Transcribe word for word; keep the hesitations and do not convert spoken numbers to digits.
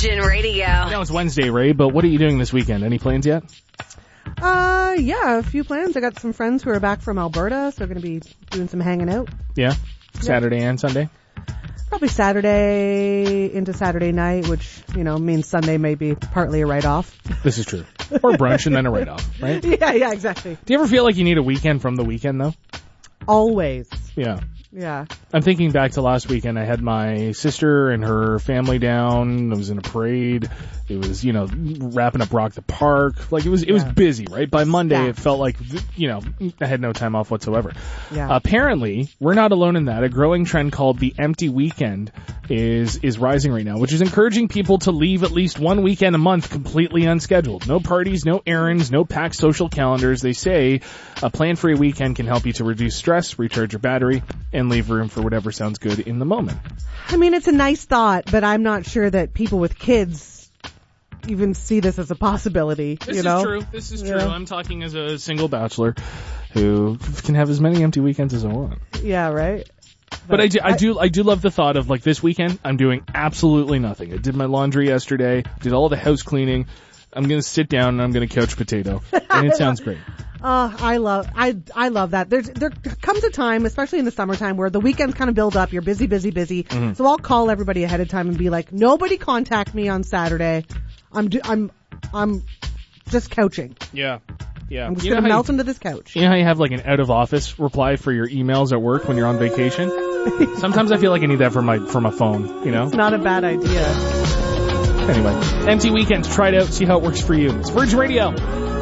Virgin Radio. Now it's Wednesday, Ray, but what are you doing this weekend? Any plans yet? Uh, yeah, a few plans. I got some friends who are back from Alberta, so we're going to be doing some hanging out. Yeah? Saturday and Sunday? Probably Saturday into Saturday night, which, you know, means Sunday may be partly a write-off. This is true. Or brunch and then a write-off, right? Yeah, yeah, exactly. Do you ever feel like you need a weekend from the weekend, though? Always. Yeah. Yeah. I'm thinking back to last weekend. I had my sister and her family down. I was in a parade. It was, you know, wrapping up Rock the Park. Like, it was, it was Yeah. busy, right? By Monday, Yeah. it felt like, you know, I had no time off whatsoever. Yeah. Apparently, we're not alone in that. A growing trend called the empty weekend is, is rising right now, which is encouraging people to leave at least one weekend a month completely unscheduled. No parties, no errands, no packed social calendars. They say a plan-free weekend can help you to reduce stress, recharge your battery, and leave room for whatever sounds good in the moment. I mean, it's a nice thought, but I'm not sure that people with kids even see this as a possibility. This you know? is true. This is true. Yeah. I'm talking as a single bachelor who can have as many empty weekends as I want. Yeah, right? But I do, I do, I do love the thought of, like, this weekend, I'm doing absolutely nothing. I did my laundry yesterday, did all the house cleaning. I'm gonna sit down and I'm gonna couch potato. And it sounds great. Oh, I love, I, I love that. There's, there comes a time, especially in the summertime, where the weekends kind of build up. You're busy, busy, busy. Mm-hmm. So I'll call everybody ahead of time and be like, nobody contact me on Saturday. I'm, do, I'm, I'm just couching. Yeah. Yeah. I'm just You know gonna how melt you- into this couch. You know how you have, like, an out-of-office reply for your emails at work when you're on vacation? Sometimes I feel like I need that for my, for my phone, you know? It's not a bad idea. Anyway, empty weekends, try it out, see how it works for you. It's Virgin Radio.